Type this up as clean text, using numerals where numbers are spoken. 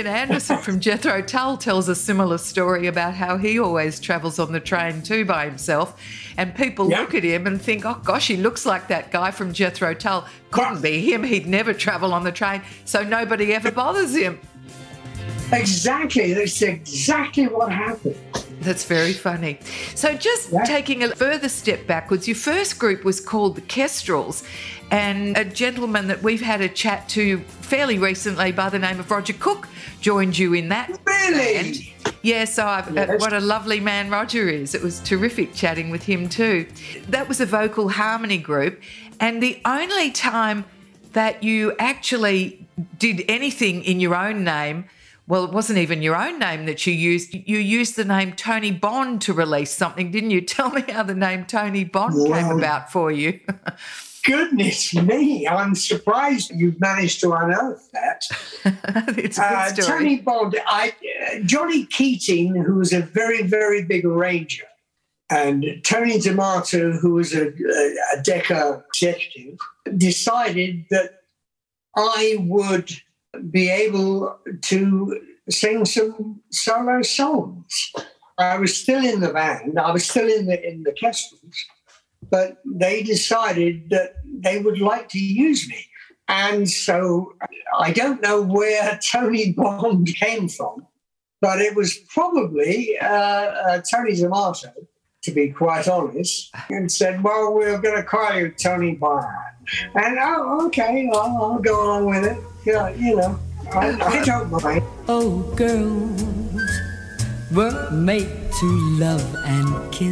Anderson from Jethro Tull tells a similar story about how he always travels on the train too by himself, and people look at him and think, oh gosh, he looks like that guy from Jethro Tull. Couldn't be him. He'd never travel on the train, so nobody ever bothers him. Exactly. That's exactly what happened. That's very funny. So just taking a further step backwards, your first group was called the Kestrels, and a gentleman that we've had a chat to fairly recently by the name of Roger Cook joined you in that. Really? Band. Yeah, so what a lovely man Roger is. It was terrific chatting with him too. That was a vocal harmony group, and the only time that you actually did anything in your own name, well, it wasn't even your own name that you used. You used the name Tony Bond to release something, didn't you? Tell me how the name Tony Bond came about for you. Goodness me, I'm surprised you've managed to unearth that. It's a good story. Tony Bond, Johnny Keating, who was a very, very big arranger, and Tony D'Amato, who was a Decca executive, decided that I would be able to sing some solo songs. I was still in the band. I was still in the Kestrels, but they decided that they would like to use me. And so I don't know where Tony Bond came from, but it was probably Tony D'Amato, to be quite honest, and said, well, we're going to call you Tony Bond. And, oh, okay, I'll go along with it. Yeah, you know, I don't mind. Oh, girls were made to love and kiss.